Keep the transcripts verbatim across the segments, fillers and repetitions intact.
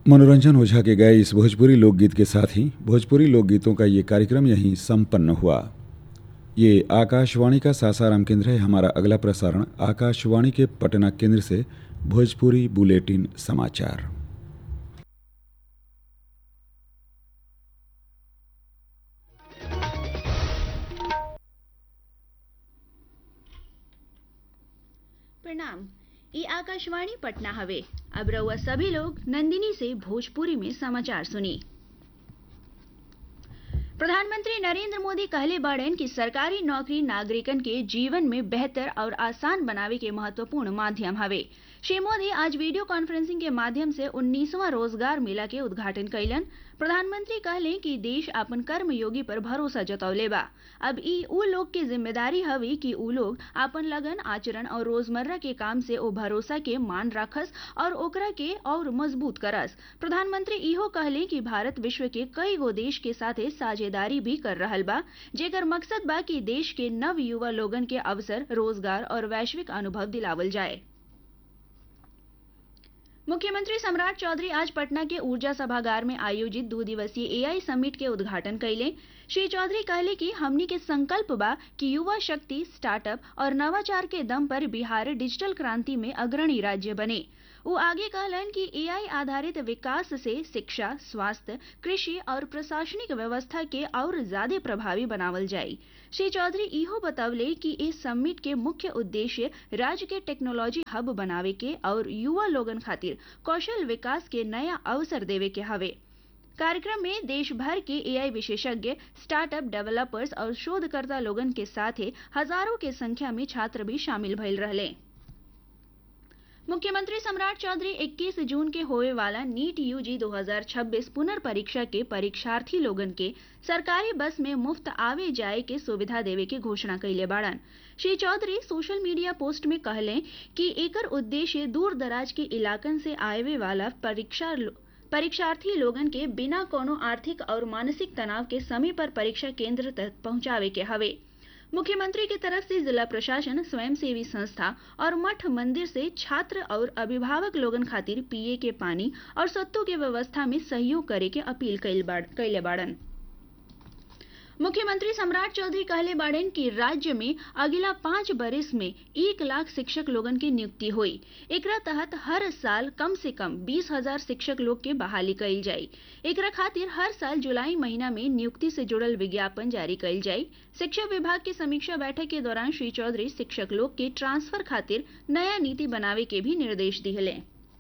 मनोरंजन ओझा के गए इस भोजपुरी लोकगीत के साथ ही भोजपुरी लोकगीतों का ये कार्यक्रम यहीं संपन्न हुआ। ये आकाशवाणी का सासाराम केंद्र है। हमारा अगला प्रसारण आकाशवाणी के पटना केंद्र से भोजपुरी बुलेटिन समाचार। प्रणाम। ई आकाशवाणी पटना हवे। अब रउआ सभी लोग नंदिनी से भोजपुरी में समाचार सुनी। प्रधानमंत्री नरेंद्र मोदी कहले बाड़न कि सरकारी नौकरी नागरिकन के जीवन में बेहतर और आसान बनावे के महत्वपूर्ण माध्यम हवे। श्री मोदी आज वीडियो कॉन्फ्रेंसिंग के माध्यम से उन्नीसवां रोजगार मेला के उद्घाटन कैलन। प्रधानमंत्री कहले कि देश अपन कर्मयोगी पर भरोसा जतौले बा। अब ई उ लोग के जिम्मेदारी हवे कि उ लोग अपन लगन आचरण और रोजमर्रा के काम से ओ भरोसा के मान रखस और ओकरा के और मजबूत करस। प्रधानमंत्री इहो कहले कि भारत विश्व के कई गो देश के साथे साझेदारी भी कर रहल बा, जेकर मकसद बा कि देश के नव युवा लोगन के अवसर, रोजगार और वैश्विक अनुभव दिलावल जाए। मुख्यमंत्री सम्राट चौधरी आज पटना के ऊर्जा सभागार में आयोजित दो दिवसीय एआई समिट के उद्घाटन कैले। श्री चौधरी कहले कि हमनी के संकल्प बा कि युवा शक्ति, स्टार्टअप और नवाचार के दम पर बिहार डिजिटल क्रांति में अग्रणी राज्य बने। वो आगे कहलन कि एआई आधारित विकास से शिक्षा, स्वास्थ्य, कृषि और प्रशासनिक व्यवस्था के और ज्यादा प्रभावी बनावल जाए। श्री चौधरी इहो बतवले कि इस समिट के मुख्य उद्देश्य राज्य के टेक्नोलॉजी हब बनावे के और युवा लोगन खातिर कौशल विकास के नया अवसर देवे के हवे। कार्यक्रम में देश भर के एआई विशेषज्ञ, स्टार्टअप डेवलपर्स और शोधकर्ता लोगन के साथ हजारों के संख्या में छात्र भी शामिल भइल रहले। मुख्यमंत्री सम्राट चौधरी इक्कीस जून के होए वाला नीट यूजी दो हज़ार छब्बीस पुनर्परीक्षा के परीक्षार्थी लोगन के सरकारी बस में मुफ्त आवे जाए के सुविधा देवे के घोषणा कैले बाड़न। Shri Chaudhary social media post में कहले कि एकर उद्देश्य दूर दराज के इलाकन से आवे वाला परीक्षा परीक्षार्थी लोगन के बिना कोनो आर्थिक और मानसिक तनाव के समय पर परीक्षा केंद्र तक पहुंचावे के हवे। मुख्यमंत्री की तरफ से जिला प्रशासन, स्वयंसेवी संस्था और मठ मंदिर से छात्र और अभिभावक लोगन खातिर पिए के पानी और सत्तू के व्यवस्था में सहयोग करे के अपील कैले बाड़न। मुख्यमंत्री सम्राट चौधरी कहले बाड़न कि राज्य में अगला पांच बरिस में एक लाख शिक्षक लोगन की नियुक्ति हुई। एकरा तहत हर साल कम से कम बीस हजार शिक्षक लोग के बहाली कैल जाये। एकरा खातिर हर साल जुलाई महीना में नियुक्ति से जुड़ल विज्ञापन जारी कैल जाये। शिक्षा विभाग की समीक्षा बैठक के दौरान श्री चौधरी शिक्षक लोग के ट्रांसफर खातिर नया नीति बनावे के भी निर्देश दिले।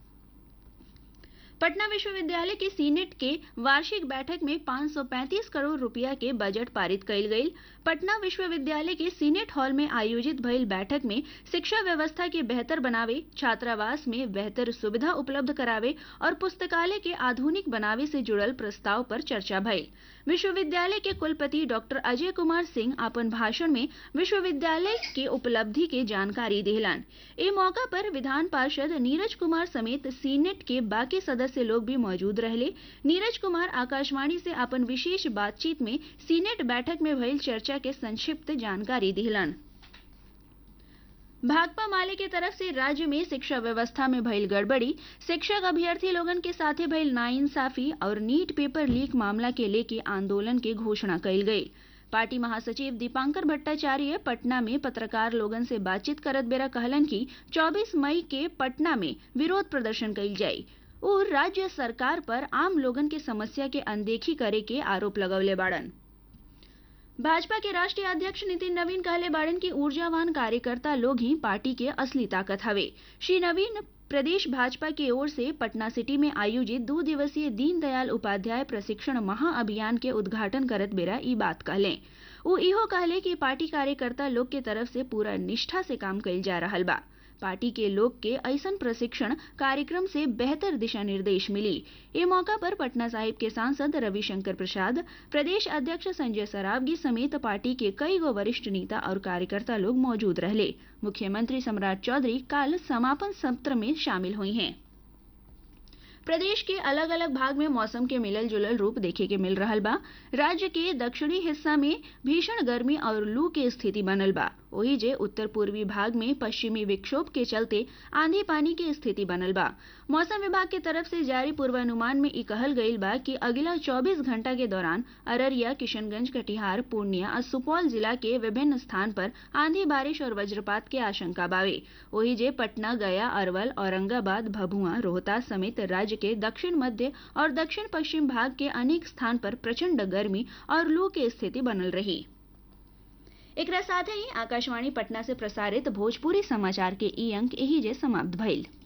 पटना विश्वविद्यालय के सीनेट के वार्षिक बैठक में पाँच सौ पैंतीस करोड़ रुपया के बजट पारित कैल गई। पटना विश्वविद्यालय के सीनेट हॉल में आयोजित भइल बैठक में शिक्षा व्यवस्था के बेहतर बनावे, छात्रावास में बेहतर सुविधा उपलब्ध करावे और पुस्तकालय के आधुनिक बनावे से जुड़ल प्रस्ताव पर चर्चा भइल। विश्वविद्यालय के कुलपति डॉक्टर अजय कुमार सिंह अपन भाषण में विश्वविद्यालय के उपलब्धि के जानकारी दिलन। इस मौका पर विधान पार्षद नीरज कुमार समेत सीनेट के बाकी सदस्य लोग भी मौजूद रहले। नीरज कुमार आकाशवाणी से अपन विशेष बातचीत में सीनेट बैठक में भइल चर्चा के संक्षिप्त जानकारी दिलन। भाकपा माले के तरफ से राज्य में शिक्षा व्यवस्था में भइल गड़बड़ी, शिक्षक अभ्यर्थी लोगन के साथे भइल नाइंसाफी और नीट पेपर लीक मामला के लेके आंदोलन के घोषणा कैल गई। पार्टी महासचिव दीपांकर भट्टाचार्य पटना में पत्रकार लोगन से बातचीत करत बेरा कहलन कि चौबीस मई के पटना में विरोध प्रदर्शन कैल जाये और राज्य सरकार पर आम लोगन के समस्या के अनदेखी करे के आरोप लगौले बाड़न। भाजपा के राष्ट्रीय अध्यक्ष नितिन नवीन कहले बाड़न की ऊर्जावान कार्यकर्ता लोग ही पार्टी के असली ताकत हवे। श्री नवीन प्रदेश भाजपा की ओर से पटना सिटी में आयोजित दो दिवसीय दीनदयाल उपाध्याय प्रशिक्षण महाअभियान के उद्घाटन करत बेरा ई बात कहले। वो इहो कहले कि पार्टी कार्यकर्ता लोग के तरफ से पूरा निष्ठा से काम कैल जा रहल बा। पार्टी के लोग के ऐसन प्रशिक्षण कार्यक्रम से बेहतर दिशा निर्देश मिली। ये मौका पर पटना साहिब के सांसद रविशंकर प्रसाद, प्रदेश अध्यक्ष संजय सरावगी समेत पार्टी के कई गो वरिष्ठ नेता और कार्यकर्ता लोग मौजूद रहले। मुख्यमंत्री सम्राट चौधरी कल समापन सत्र में शामिल हुई हैं। प्रदेश के अलग अलग भाग में मौसम के मिलल जुलल रूप देखे के मिल रहल बा। राज्य के दक्षिणी हिस्सा में भीषण गर्मी और लू के स्थिति बनल बा। वही जे उत्तर पूर्वी भाग में पश्चिमी विक्षोभ के चलते आंधी पानी की स्थिति बनल बा। मौसम विभाग के तरफ से जारी पूर्वानुमान में ई कहल गईल बा कि अगला चौबीस घंटा के दौरान अररिया, किशनगंज, कटिहार, पूर्णिया और सुपौल जिला के विभिन्न स्थान पर आंधी, बारिश और वज्रपात के आशंका बावे। वही जे पटना, गया, अरवल, औरंगाबाद, भभुआ, रोहतास समेत राज्य के दक्षिण मध्य और दक्षिण पश्चिम भाग के अनेक स्थान पर प्रचंड गर्मी और लू की स्थिति बनल रही। एकरा साथ ही आकाशवाणी पटना से प्रसारित भोजपुरी समाचार के ई अंक यही जे समाप्त भइल।